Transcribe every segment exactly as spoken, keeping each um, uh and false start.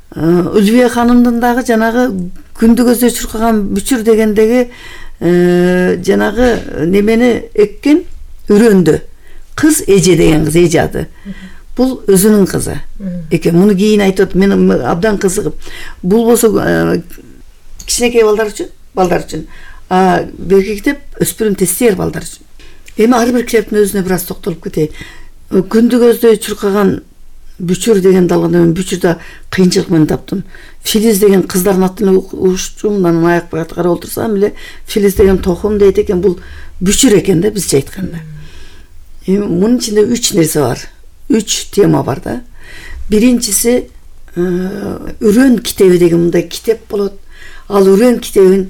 Үлвия ханымдын дагы жанагы күндү көздөй чуркаган бүчүр дегендеги жанагы немени эккен үрөндө кыз эже деген кыз эже аты. Бул өзүнүн кызы экен. Муну кийин айтып, мен абдан кызыгып. Бул болсо кичинекей балдар үчүн, балдар үчүн. А берки китеп өспүрүм тестер балдар үчүн. Эми ар бир китептин өзүнө бир аз токтолуп кетейин. Күндү көздөй чуркаган бүчүр деген далганда мен бүчүрдө кыйынчылык менен таптым. Филиз деген кыздардын атын угучум, анан аяк багат карап отурсам эле Филиз деген токум дейт экен. Бул бүчүр экен да, бизче айтканда. Эми мунун ичинде үч нерсе бар. Үч тема бар да. Биринчиси үрөн китеби деген мындай китеп болот. Ал үрөн китебин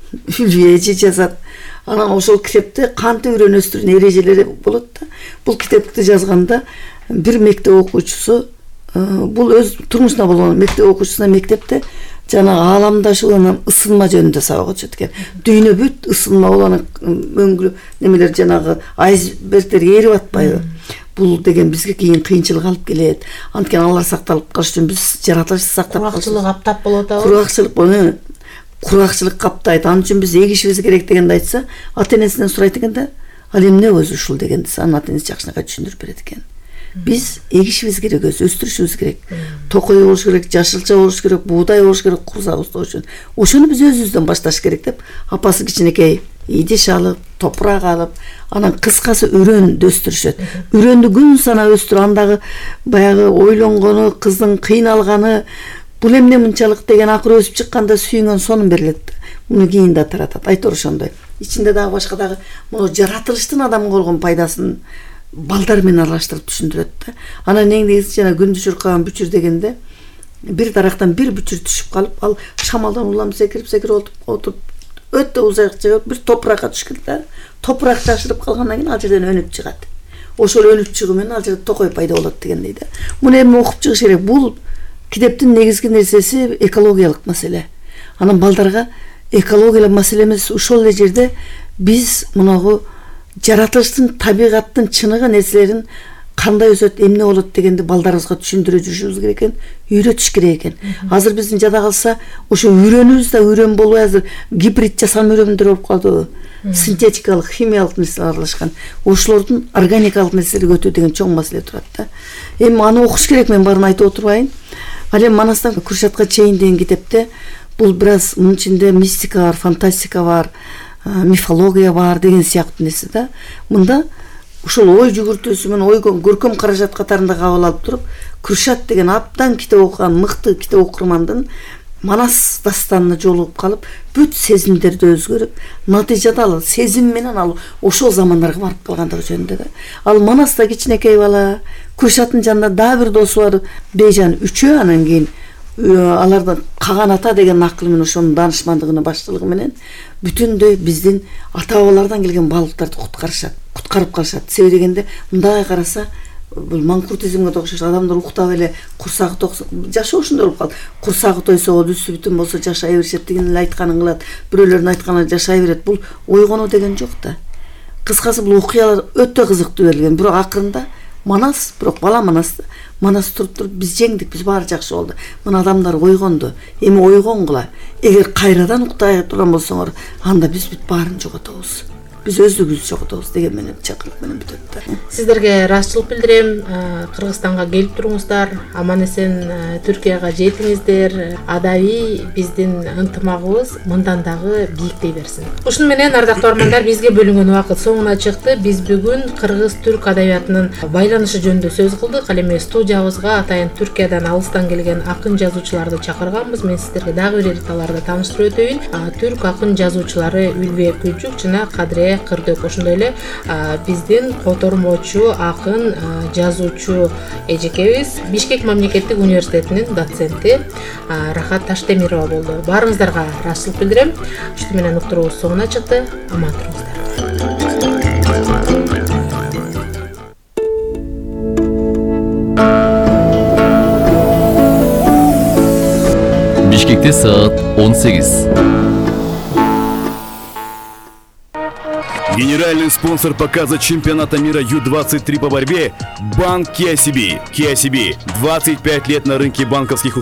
Үлвия эже жазат. Анан ошол китепте кантип үрөн өстүрүүнүн эрежелери болот да. Бул китепти жазганда бир мектеп окуучусу, бул өз турмушунда болгон мектеп окуучусуна мектепте жана ааламдашуу, ысынма жөнүндө сабак өтүшөт экен. Дүйнө бүт ысынма болон өңгү немелер жанагы айсбергдер эрип атпайбы? Бул деген бизге кийин кыйынчылык алып келет. Анткени алар сакталып калыш үчүн биз жаратылышты сактап калыш. Куракчылык аптап болот да. Куракчылык болот. Куракчылык каптайт. Анын үчүн биз эгишибиз керек дегенди айтса, ата энесинен сурайт экен да. Ал эмне өзү ушул дегенди анын ата энеси жакшынакай түшүндүрүп берет экен. Биз эгишибиз керек, өзү өстүрүшүбүз керек. Токой болуш керек, жашылча болуш керек, буудай болуш керек, курсак устоо үчүн. Ошону биз өзүбүздөн башташ керек деп, апасы кичинекей идиш алып, топурак алып, анан кыскасы үрөндү өстүрүшөт. Үрөндү күн санап өстүрүп, андагы баягы ойлонгону, кыздын кыйналганы, бул эмне мынчалык деген акыры өсүп чыкканда сүйүнгөн сонун берилет. Муну кийин да таратат. Айтор ошондой. Ичинде дагы башка дагы могу жаратылыштын адамга болгон пайдасын балдар менен аралаштырып түшүндүрөт да. Анан эң негизи жана күндү чуркаган бүчүр дегенде бир дарактан бир бүчүр түшүп калып, ал шамалдан улам секирип секирип отуруп өтө узакча бир топуракка түшкөн да. Топурак жашырып калгандан кийин ал жерден өнүп чыгат. Ошол өнүп чыгуу менен ал жерде токой пайда болот дегендей да. Муну эми окуп чыгыш керек. Бул китептин негизги нерсеси экологиялык маселе. Анан балдарга экологиялык маселе эмес, ошол эле жерде биз мунагу жаратылыштын, табигаттын чыныгы нерселерин кандай өсөт, эмне болот дегенди балдарыбызга түшүндүрө жүрүшүбүз керек экен, үйрөтүш керек экен. Азыр биздин жада калса, ошо үрөнүбүз да үрөн болбой азыр гибрид жасалма үрөндөр болуп калды. Синтетикалык, химиялык нерселер аралашкан. Ошолордун органикалык нерселерге өтүү деген чоң маселе турат да. Эми аны окуш керек, мен баарын айтып отурбайын. Ал эми Манастан Куршатка чейин деген китепте бул бир аз мунун ичинде мистика бар, фантастика бар, мифология бар деген сыяктуу нерсе да. Мында ушул ой жүгүртүүсү менен ойго көркөм каражат катарында кабыл алып туруп, Куршат деген абдан китеп окуган мыкты китеп окурмандын Манас дастанына жолугуп калып, бүт сезимдерди өзгөрүп, натыйжада ал сезим менен ал ошол замандарга барып калгандыгы жөнүндө да. Ал Манаста кичинекей бала, Куршаттын жанында дагы бир досу бар, Бейжан, үчөө, анан кийин алардан Каган ата деген акыл менен ошонун данышмандыгынын баштылыгы менен бүтүндөй биздин ата бабалардан келген балыктарды куткарышат, куткарып калышат. Себеби дегенде мындай караса бул манкуртизмге окшош, адамдар уктап эле курсагы токсо, жашоо ушундай болуп калды. Курсагы тойсо, үсү бүтүн болсо жашай беришет, деген эле айтканын кылат, бирөөлөрдүн айтканын жашай берет. Бул ойгонуу деген жок да. Кыскасы бул окуялар өтө кызыктуу берилген, бирок акырында Манас, бирок бала Манас, Манас туруп туруп биз жеңдик, биз баары жакшы болду. Мына адамдар ойгонду. Эми ойгонгула. Эгер кайрадан уктай турган болсоңор, анда биз бүт баарын жоготобуз. Биз өздүгүбүздү жоготобуз деген менен чакырык менен бүтөт да. Сиздерге ыраазычылык билдирем. Кыргызстанга келип туруңуздар, аман эсен Түркияга жетиңиздер. Адабий биздин ынтымагыбыз мындан дагы бийиктей берсин. Ушуну менен ардактуу армандар, бизге бөлүнгөн убакыт соңуна чыкты. Биз бүгүн кыргыз-түрк адабиятынын байланышы жөнүндө сөз кылдык. Ал эми студиябызга атайын Түркиядан, алыстан келген акын жазуучуларды чакырганбыз. Мен сиздерге дагы бир эретип аларды тааныштырып өтөйүн. Түрк акын жазуучулары Үлвия Күлчүк жана Кадырия Кырдык, ошондой эле биздин котормочу акын жазуучу эжекебиз Бишкек мамлекеттик университетинин доценти Рахат Таштемирова болду. Баарыңыздарга ыраазычылык билдирем. Ушуну менен уктуруубуз соңуна чыкты. Аман туруңуздар. Бишкекте саат он сегиз. Генеральный спонсор показа чемпионата мира ю двадцать три по борьбе – банк Kia си би. Kia си би – двадцать пять лет на рынке банковских услуг.